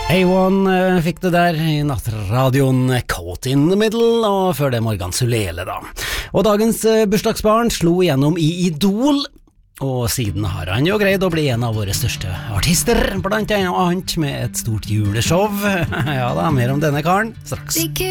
A1 fikk det der i nattradioen Caught in the Middle, og før det Morgan Sulele da. Og dagens bursdagsbarn slo igjennom i Idol, og siden har han jo greid å bli en av våre største artister, blant annet med et stort juleshow. Ja da, mer om denne karen straks.